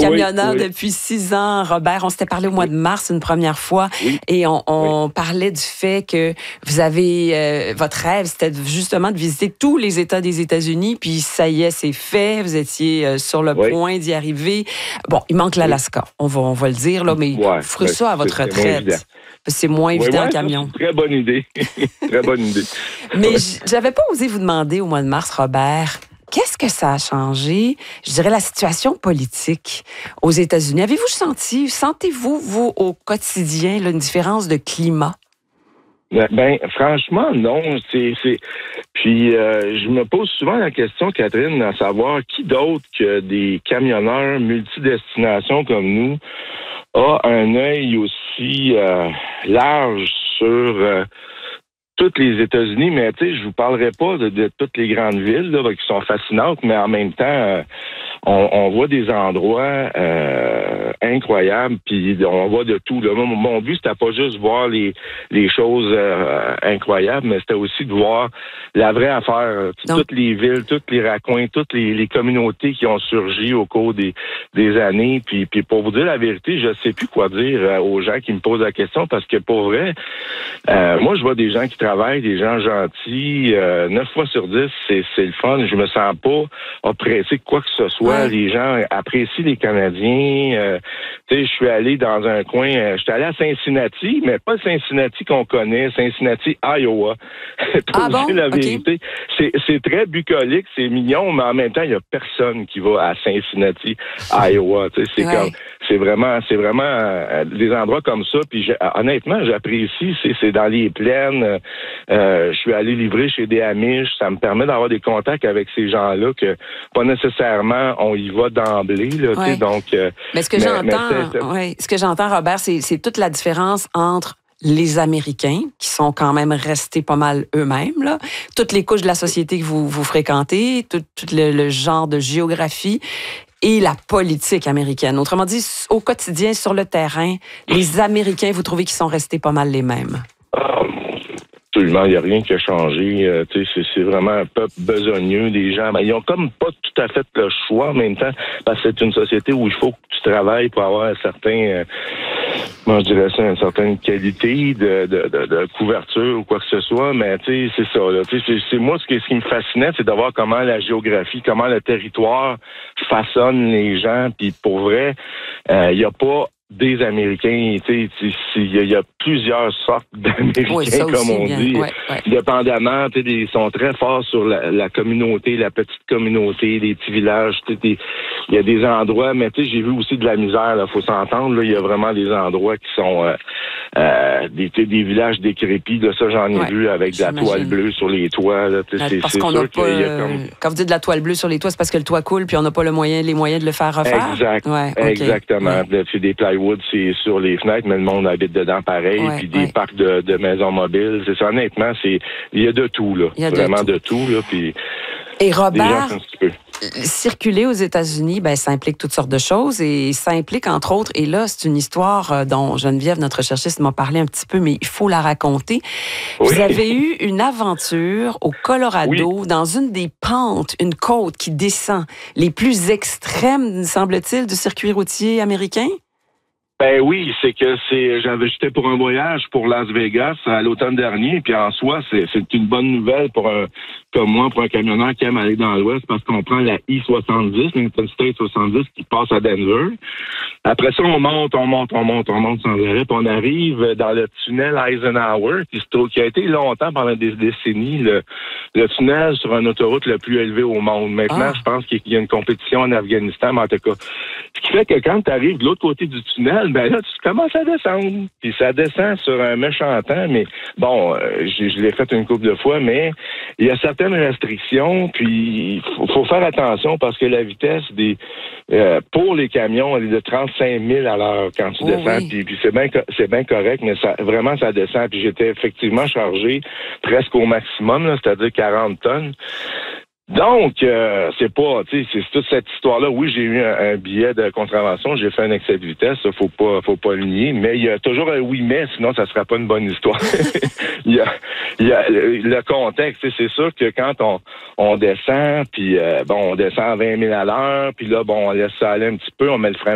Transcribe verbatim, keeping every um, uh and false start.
camionneur oui, oui. depuis six ans, Robert. On s'était parlé au mois de mars une première fois Oui. et on, on oui. parlait du fait que vous avez... Euh, votre rêve, c'était justement de visiter tous les États des États-Unis, puis ça y est, c'est fait. Vous étiez euh, sur le Oui. point d'y arriver. Bon, il manque l'Alaska, on va, on va le dire, là, mais Ouais, vous ferez ben, ça à votre c'est, c'est moins évident. retraite. C'est moins Oui, évident ouais, en ça, camion. c'est une très bonne idée. Très bonne idée. Mais Ouais. j'avais pas osé vous demander au mois de mars, Robert, qu'est-ce que ça a changé, je dirais, la situation politique aux États-Unis? Avez-vous senti, sentez-vous, vous, au quotidien, là, une différence de climat? Ben, ben, franchement, non. C'est, c'est... Puis, euh, je me pose souvent la question, Catherine, à savoir qui d'autre que des camionneurs multidestinations comme nous a un œil aussi euh, large sur euh, toutes les États-Unis, mais tu sais, je vous parlerai pas de, de toutes les grandes villes là, qui sont fascinantes, mais en même temps, euh, on, on voit des endroits euh, incroyables, puis on voit de tout. Là. Mon, mon but, c'était pas juste voir les, les choses euh, incroyables, mais c'était aussi de voir la vraie affaire. Donc, toutes les villes, tous les raccoins, toutes les, les communautés qui ont surgi au cours des, des années. Puis, puis pour vous dire la vérité, je sais plus quoi dire euh, aux gens qui me posent la question, parce que pour vrai, euh, moi, je vois des gens qui travaillent, des gens gentils. Euh, neuf fois sur dix, c'est, c'est le fun. Je me sens pas oppressé de quoi que ce soit. Ouais. Les gens apprécient les Canadiens. Euh, tu sais, je suis allé dans un coin, euh, je suis allé à Cincinnati, mais pas Cincinnati qu'on connaît, Cincinnati, Iowa. Pour ah dire bon? la vérité, okay. c'est, c'est très bucolique, c'est mignon, mais en même temps, il y a personne qui va à Cincinnati, Iowa. Tu sais, c'est ouais. comme, c'est vraiment, c'est vraiment euh, des endroits comme ça. Puis je, honnêtement, j'apprécie. C'est, c'est dans les plaines. Euh, je suis allé livrer chez des Amish. Ça me permet d'avoir des contacts avec ces gens-là que pas nécessairement on y va d'emblée. Là, ouais. Donc, euh, mais ce que mais, j'entends, mais ouais, ce que j'entends, Robert, c'est, c'est toute la différence entre les Américains, qui sont quand même restés pas mal eux-mêmes, là, toutes les couches de la société que vous, vous fréquentez, tout, tout le, le genre de géographie, et la politique américaine. Autrement dit, au quotidien, sur le terrain, les Américains, vous trouvez qu'ils sont restés pas mal les mêmes? Absolument, il n'y a rien qui a changé. Euh, c'est, c'est vraiment un peuple besogneux, des gens. Ben, ils ont comme pas tout à fait le choix en même temps, parce que c'est une société où il faut que tu travailles pour avoir un certain, euh, moi je dirais ça, une certaine qualité de, de, de, de couverture ou quoi que ce soit. Mais tu sais, c'est ça. Là, c'est, c'est moi ce qui, ce qui me fascinait, c'est de voir comment la géographie, comment le territoire façonne les gens. Puis pour vrai, il euh, n'y a pas des Américains, tu sais, il y, y a plusieurs sortes d'Américains, oui, comme aussi, on dit. Ouais, ouais. Dépendamment, tu sais, ils sont très forts sur la, la communauté, la petite communauté, les petits villages. Il y a des endroits, mais tu sais, j'ai vu aussi de la misère. Il faut s'entendre. Il y a vraiment des endroits qui sont euh, euh, des, des villages décrépits. Là, ça, j'en ai ouais, vu avec de la toile bleue sur les toits. Là, c'est, parce c'est qu'on n'a pas. Euh, comme... Quand vous dites de la toile bleue sur les toits, c'est parce que le toit coule, puis on n'a pas le moyen, les moyens de le faire refaire. Exact. Ouais, okay. Exactement. Ouais. C'est des plywood, c'est sur les fenêtres, mais le monde habite dedans pareil. Ouais, puis des ouais. parcs de, de maisons mobiles. C'est ça, honnêtement, c'est il y a de tout, là. Il y a vraiment de tout, de tout là. Puis et Robert, circuler aux États-Unis, ben, ça implique toutes sortes de choses et ça implique, entre autres, et là, c'est une histoire dont Geneviève, notre recherchiste, m'a parlé un petit peu, mais il faut la raconter. Oui. Vous avez eu une aventure au Colorado, oui. dans une des pentes, une côte qui descend, les plus extrêmes, semble-t-il, du circuit routier américain? Ben oui, c'est que c'est j'avais j'étais pour un voyage pour Las Vegas à l'automne dernier, puis en soi, c'est, c'est une bonne nouvelle pour un comme moi, pour un camionneur qui aime aller dans l'Ouest, parce qu'on prend la I soixante-dix, l'Interstate soixante-dix qui passe à Denver. Après ça, on monte, on monte, on monte, on monte sans arrêt, puis on arrive dans le tunnel Eisenhower, qui, qui a été longtemps, pendant des décennies, le, le tunnel sur une autoroute le plus élevé au monde. Maintenant, ah. je pense qu'il y a une compétition en Afghanistan, mais en tout cas, ce qui fait que quand tu arrives de l'autre côté du tunnel, ben là, tu commences à descendre. Puis ça descend sur un méchant temps, mais bon, euh, je, je l'ai fait une couple de fois, mais il y a certaines restrictions, puis il faut, faut faire attention parce que la vitesse des euh, pour les camions, elle est de trente-cinq mille à l'heure quand tu oh descends, oui. puis, puis c'est bien c'est bien correct, mais ça vraiment ça descend, puis j'étais effectivement chargé presque au maximum, là, c'est-à-dire quarante tonnes. Donc, euh, c'est pas, tu sais, c'est toute cette histoire-là. Oui, j'ai eu un, un billet de contravention, j'ai fait un excès de vitesse, ça, faut pas, faut pas le nier, mais il y a toujours un oui mais, sinon ça sera pas une bonne histoire. il y a, il y a le, le contexte, c'est sûr que quand on, on descend, puis euh, bon, on descend à vingt mille à l'heure, puis là, bon, on laisse ça aller un petit peu, on met le frein